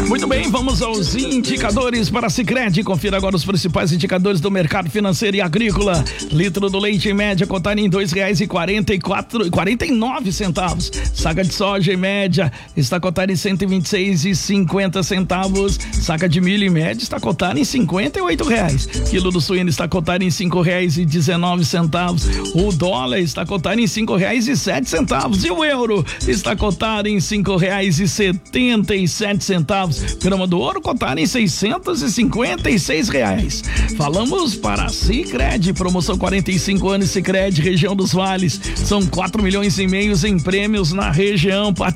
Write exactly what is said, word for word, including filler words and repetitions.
Muito bem, vamos aos indicadores para a Sicredi. Confira agora os principais indicadores do mercado financeiro e agrícola. Litro do leite em média cotada em dois reais e quarenta e quatro, quarenta e nove centavos. Saca de soja em média está cotada em cento e vinte e seis e cinquenta centavos. Saca de milho em média está cotada em cinquenta e oito reais. Quilo do suíno está cotado em cinco reais e dezenove centavos. O dólar está cotado em cinco reais e sete centavos. E o euro está cotado em cinco reais e setenta e sete centavos. Grama do ouro cotada em seiscentos e cinquenta e seis reais. Falamos para a Sicredi, promoção quarenta e cinco anos Sicredi, região dos Vales. São quatro milhões e meio em prêmios na região.